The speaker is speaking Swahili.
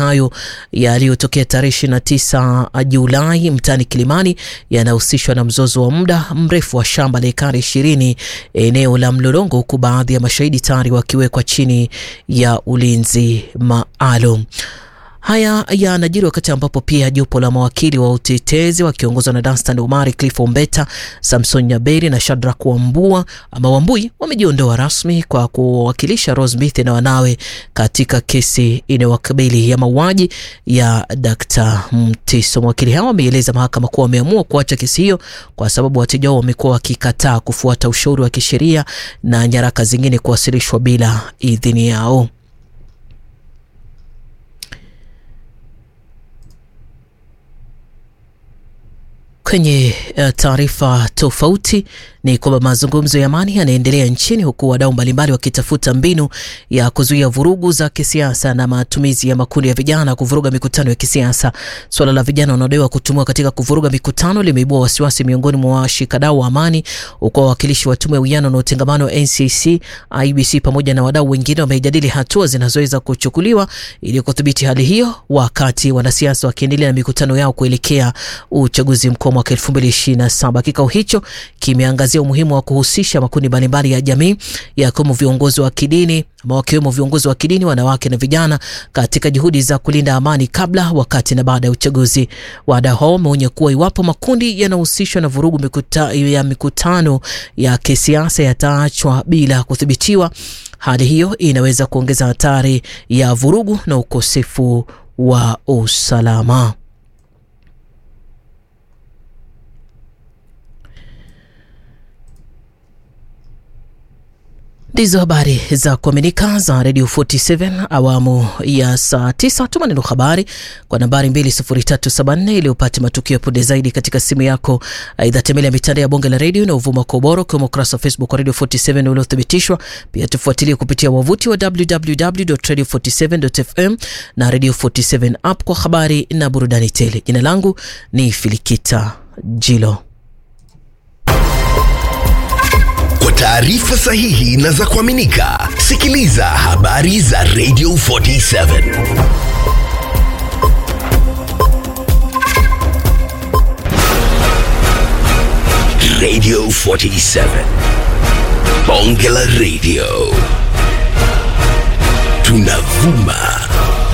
hayo yaliyotokea tarehe 29 Julai mtaani Kilimani yanahusishwa na mzozo wa muda mrefu wa shamba la ekari 20 eneo la Mlolongo, huku baadhi ya mashahidi tayari wakiwekwa chini ya ulinzi maalum. Haya yanajiri wakati ambapo pia jopo la mawakili wa utetezi wakiongozwa na Danstan Omari, Cliff Ombeta, Samson Nyaberi na Shadrack Wambui wamejiondoa rasmi kwa kuwakilisha Rose Mbithi na wanawe katika kesi inayowakabili ya mauaji ya Dr. Mtiso. Mawakili hao wameeleza mahakama kuwa wameamua kuacha kesi hiyo kwa sababu wateja wao wamekuwa wakikataa kufuata ushauri wa kisheria na nyaraka zingine kuwasilishwa bila idhini yao. Kwenye taarifa tofauti ni kwamba mazungumzo ya amani yanaendelea nchini huku wadau mbalimbali wakitafuta mbinu ya kuzuia vurugu za kisiasa na matumizi ya makundi ya vijana kuvuruga mikutano ya kisiasa. Swala la vijana wanaodaiwa kutumwa katika kuvuruga mikutano limeibua wasiwasi miongoni mwa washikadau wa amani, huku wawakilishi wa tume ya uwiano na utengamano wa NCC, IBC pamoja na wadau wengine wamejadili hatua zinazoweza kuchukuliwa ili kudhibiti hali hiyo, wakati wanasiasa wakiendelea na mikutano yao kuelekea uchaguzi mkuu mwaka 2027. Kikao hicho kimeangazia umuhimu wa kuhusisha makundi mbalimbali ya jamii yakiwemo viongozi wa kidini, wanawake na vijana katika juhudi za kulinda amani kabla, wakati na baada ya uchaguzi. Wadau hao wameonya kuwa iwapo makundi yanahusishwa na vurugu mikutano ya kisiasa yataachwa bila kudhibitiwa, hali hiyo inaweza kuongeza hatari ya vurugu na ukosefu wa usalama. Ndizo habari za kuaminika za Radio 47 awamu ya saa 9. Tuma neno habari kwa nambari 20374 ili upate matukio punde zaidi katika simu yako. Aidha, tembelea mitandao ya Bonge la Radio na uvuma kwa ubora kwa ukurasa wa Facebook wa Radio 47 uliothibitishwa. Pia tufuatilie kupitia wavuti wa www.radio47.fm na Radio 47 app kwa habari na burudani tele. Jina langu ni Filikita Jilo. Kwa taarifa sahihi na za kuaminika, sikiliza habari za Radio 47. Radio 47. Bonge la Radio. Tunavuma